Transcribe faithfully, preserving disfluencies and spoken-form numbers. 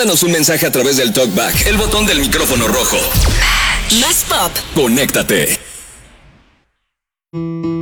Mándanos un mensaje a través del TalkBack, el botón del micrófono rojo. Más pop. Conéctate.